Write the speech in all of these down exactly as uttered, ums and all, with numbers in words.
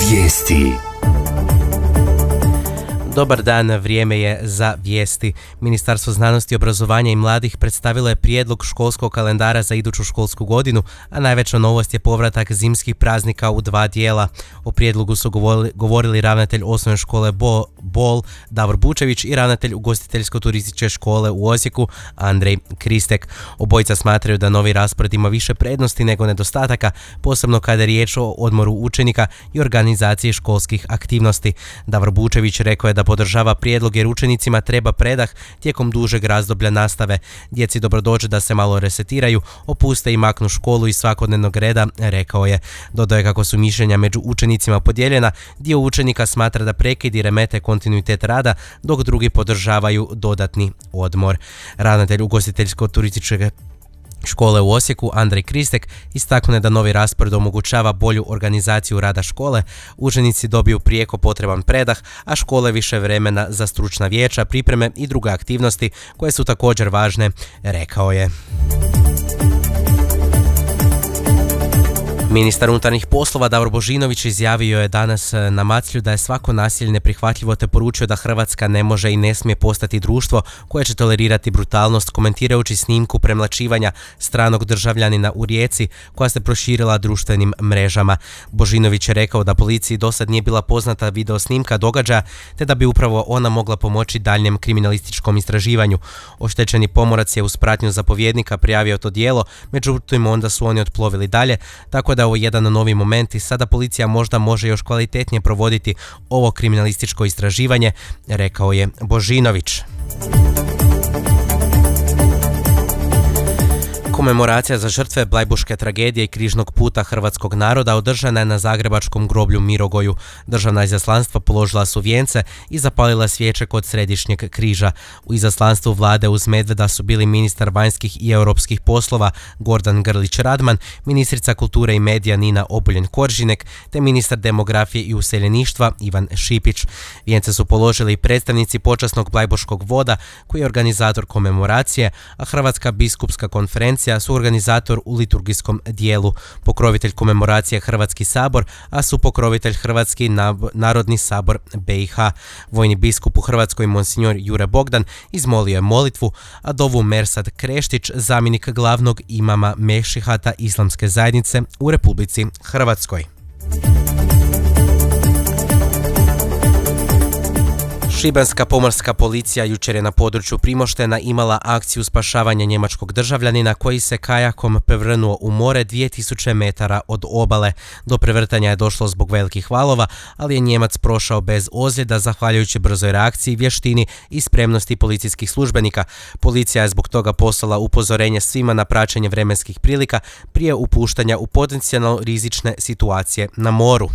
Vijesti. Dobar dan, vrijeme je za vijesti. Ministarstvo znanosti, obrazovanja i mladih predstavilo je prijedlog školskog kalendara za iduću školsku godinu, a najveća novost je povratak zimskih praznika u dva dijela. O prijedlogu su govorili, govorili ravnatelj osnovne škole Bo, Bol Davor Bučević i ravnatelj ugostiteljsko-turističke škole u Osijeku Andrej Kristek. Obojica smatraju da novi raspored ima više prednosti nego nedostataka, posebno kada je riječ o odmoru učenika i organizaciji školskih aktivnosti. Davor Bučević rekao je da podržava prijedlog jer učenicima treba predah tijekom dužeg razdoblja nastave. Djeci dobro dođe da se malo resetiraju, opuste i maknu školu iz svakodnevnog reda, rekao je. Dodao je kako su mišljenja među učenicima podijeljena, dio učenika smatra da prekidi remete kontinuitet rada, dok drugi podržavaju dodatni odmor. Ravnatelj ugostiteljsko-turističke škole u Osijeku Andrej Kristek istaknuo je da novi raspored omogućava bolju organizaciju rada škole, učenici dobiju prijeko potreban predah, a škole više vremena za stručna vijeća, pripreme i druge aktivnosti koje su također važne, rekao je. Ministar unutarnjih poslova Davor Božinović izjavio je danas na Maclju da je svako nasilje neprihvatljivo te poručio da Hrvatska ne može i ne smije postati društvo koje će tolerirati brutalnost, komentirajući snimku premlaćivanja stranog državljanina u Rijeci koja se proširila društvenim mrežama. Božinović je rekao da policiji dosad nije bila poznata video snimka događaja te da bi upravo ona mogla pomoći daljnjem kriminalističkom istraživanju. Oštećeni pomorac je uz pratnju zapovjednika prijavio to djelo, međutim onda su oni otplovili dalje, tako da da je ovo jedan novi moment i sada policija možda može još kvalitetnije provoditi ovo kriminalističko istraživanje, rekao je Božinović. Komemoracija za žrtve Blajburške tragedije i križnog puta hrvatskog naroda održana je na zagrebačkom groblju Mirogoju. Državna izaslanstva položila su vijence i zapalila svijeće kod središnjeg križa. U izaslanstvu vlade uz Medveda su bili ministar vanjskih i europskih poslova Gordan Grlić Radman, ministrica kulture i medija Nina Obuljen Koržinek te ministar demografije i useljeništva Ivan Šipić. Vijence su položili predstavnici počasnog Blajburškog voda koji je organizator komemoracije, a Hrvatska biskupska konferencija su organizator u liturgijskom dijelu. Pokrovitelj komemoracije Hrvatski sabor, a su pokrovitelj Hrvatski narodni sabor B i H. Vojni biskup u Hrvatskoj monsignor Jure Bogdan izmolio je molitvu, a dovu Mersad Kreštić, zamjenik glavnog imama Mešihata Islamske zajednice u Republici Hrvatskoj. Šibenska pomorska policija jučer je na području Primoštena imala akciju spašavanja njemačkog državljanina koji se kajakom prevrnuo u more dvije tisuće metara od obale. Do prevrtanja je došlo zbog velikih valova, ali je Njemac prošao bez ozljeda zahvaljujući brzoj reakciji, vještini i spremnosti policijskih službenika. Policija je zbog toga poslala upozorenje svima na praćenje vremenskih prilika prije upuštanja u potencijalno rizične situacije na moru.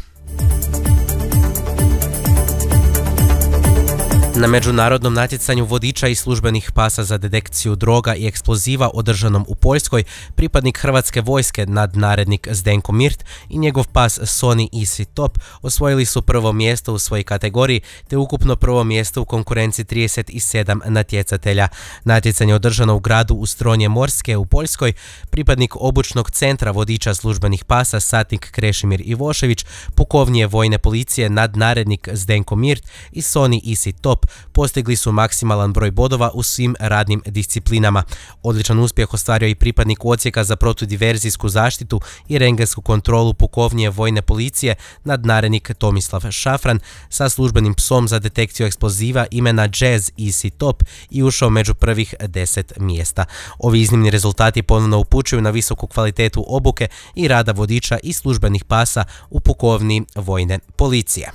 Na međunarodnom natjecanju vodiča i službenih pasa za detekciju droga i eksploziva održanom u Poljskoj, pripadnik Hrvatske vojske nadnarednik Zdenko Mirt i njegov pas Sony Easy Top osvojili su prvo mjesto u svojoj kategoriji te ukupno prvo mjesto u konkurenciji trideset sedam natjecatelja. Natjecanje održano u gradu Ustronje Morske u Poljskoj. Pripadnik obučnog centra vodiča službenih pasa satnik Krešimir Ivošević, pukovnije vojne policije nadnarednik Zdenko Mirt i Sony Easy Top postigli su maksimalan broj bodova u svim radnim disciplinama. Odličan uspjeh ostvario i pripadnik odsjeka za protudiverzijsku zaštitu i rengensku kontrolu pukovnije vojne policije nadnarednik Tomislav Šafran sa službenim psom za detekciju eksploziva imena Jazz Easy Top i ušao među prvih deset mjesta. Ovi iznimni rezultati ponovno upućuju na visoku kvalitetu obuke i rada vodiča i službenih pasa u pukovniji vojne policije.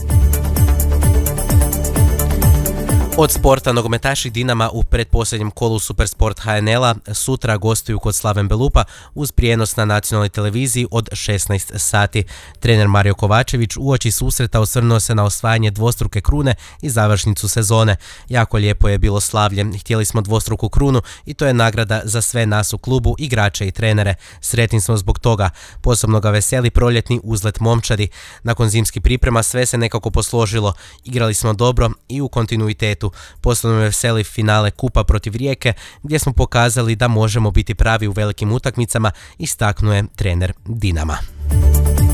Od sporta, nogometaši Dinama u pretposljednjem kolu Supersport H N L-a sutra gostuju kod Slaven Belupa uz prijenos na nacionalnoj televiziji od šesnaest sati. Trener Mario Kovačević uoči susreta osvrnuo se na osvajanje dvostruke krune i završnicu sezone. Jako lijepo je bilo slavlje, htjeli smo dvostruku krunu i to je nagrada za sve nas u klubu, igrače i trenere. Sretni smo zbog toga. Posebno ga veseli proljetni uzlet momčadi. Nakon zimskih priprema sve se nekako posložilo. Igrali smo dobro i u kontinuitetu. Posebno me veseli finale kupa protiv Rijeke gdje smo pokazali da možemo biti pravi u velikim utakmicama, istaknuo je trener Dinama.